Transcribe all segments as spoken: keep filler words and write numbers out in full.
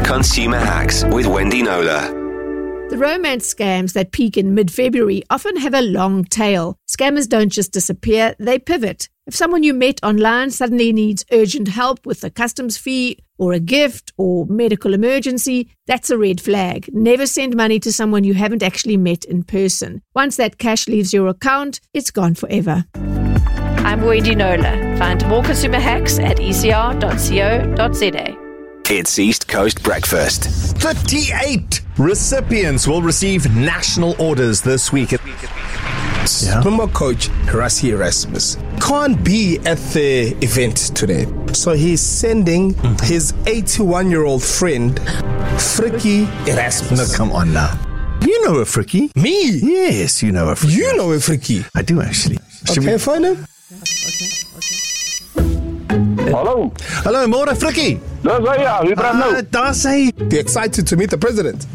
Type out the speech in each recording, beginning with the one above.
Consumer Hacks with Wendy Knowler. The romance scams that peak in mid-February often have a long tail. Scammers don't just disappear, they pivot. If someone you met online suddenly needs urgent help with a customs fee or a gift or medical emergency, that's a red flag. Never send money to someone you haven't actually met in person. Once that cash leaves your account, it's gone forever. I'm Wendy Knowler. Find more consumer hacks at e c r dot co dot z a. It's East Coast Breakfast. thirty-eight recipients will receive national orders this week. Yeah. Remember Coach Rassie Erasmus can't be at the event today. So he's sending mm-hmm. his eighty-one-year-old friend, Frikkie Erasmus. No, come on now. You know a Frikkie. Me? Yes, you know a Frikkie. You know a Frikkie. I do actually. Should okay, we find him. Okay, okay. Hallo. Hallo, môre Frikkie. Dis hy ja, wie praat nou? Uh, Daar's hy. Be excited to meet the president.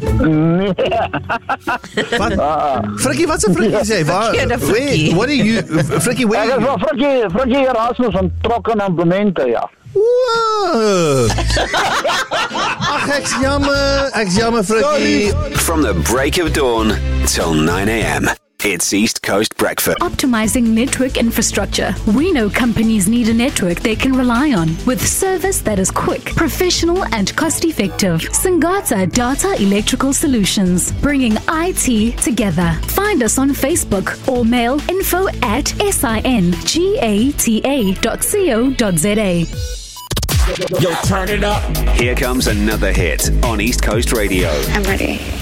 Wat? Frikkie, wat's 'n Frikkie sê? Waar? Wait, what are you Frikkie, where? Ek is van Frikkie, Frikkie Erasmus van Trokke en Implemente, ja. Wow. Ach, ek's jammer. Ek's jammer, Frikkie. From the break of dawn till nine a.m. It's East Coast Breakfast. Optimizing network infrastructure. We know companies need a network they can rely on with service that is quick, professional and cost-effective. Singata Data Electrical Solutions, bringing I T together. Find us on Facebook or mail info at singata dot co dot z a. Yo, turn it up. Here comes another hit on East Coast Radio. I'm ready.